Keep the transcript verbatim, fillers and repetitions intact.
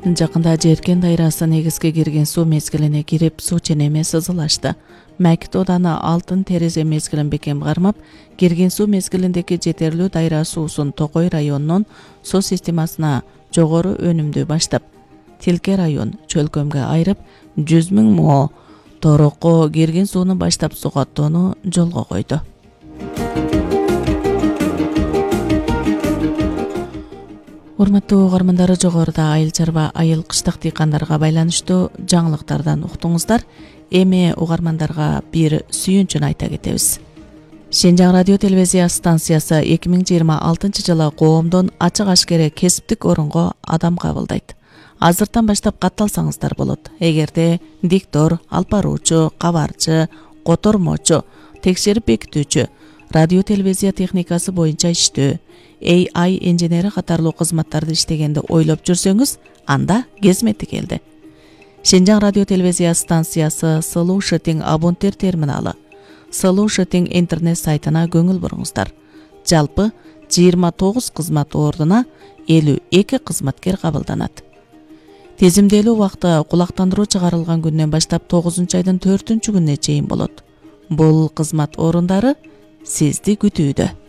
Жакында Жеркен дайрасы негизге кирген суу мезгилине кирип, суу ченеме сызылашты. Мәкит Оданы алтын терезе мезгилин бекем кармап, кирген суу мезгилиндеги жетерлүү дайра суусун Токой районунун суу системасына жогору өнүмдүү баштап, Тилке район чөлкөмгө айрып, жүз миң мо торокко кирген сууну баштап сугаттоону жолго койду. Урматтуу угармандары, жогоруда айыл чарба, айыл кыштак дыйкандарга байланыштуу жаңылыктардан уктуңуздар. Эми угармандарга бир сүйүнчүн айта кетебиз. Шенжаң радио телевизия станциясы эки миң жыйырма алтынчы жылы коомдон ачык ашкере кесиптик орунго адам кабылдайт. Азыртан баштап катталсаңыздар болот. Эгерде диктор, алпаруучу, кабарчы, котормочу, текшерип бекитүүчү, радио телевизия техникасы боюнча иштөө, эй ай инженери катарлуу кызматтарды иштегенди ойлоп жүрсөңүз, анда кезмети келди. Шенжаң радио телевизия станциясы Solution абонттер терминалы, Solution интернет сайтына көңүл буруңуздар. Жалпы жыйырма тогуз кызмат ордуна элүү эки кызматкер кабылданат. Тезимделүү убакты кулактандыруу чыгарылган күндөн баштап тогузунчу айдын төртүнчү күнүнө чейин болот. Бул кызмат орундары сизди күтүүдө.